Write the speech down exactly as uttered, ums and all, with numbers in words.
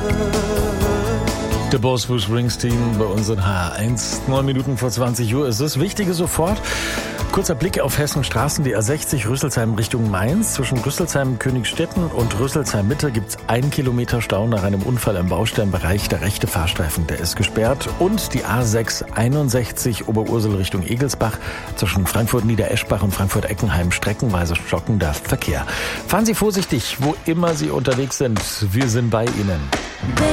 Der Boss Bruce Springsteen bei uns in H R eins. Neun Minuten vor zwanzig Uhr ist es. Wichtige sofort. Kurzer Blick auf Hessens Straßen. Die A sechzig Rüsselsheim Richtung Mainz. Zwischen Rüsselsheim Königstetten und Rüsselsheim Mitte gibt es ein Kilometer Stau nach einem Unfall im Baustellenbereich. Der rechte Fahrstreifen, der ist gesperrt. Und die A sechs einundsechzig Oberursel Richtung Egelsbach. Zwischen Frankfurt-Niedereschbach und Frankfurt-Eckenheim streckenweise stockender Verkehr. Fahren Sie vorsichtig, wo immer Sie unterwegs sind. Wir sind bei Ihnen.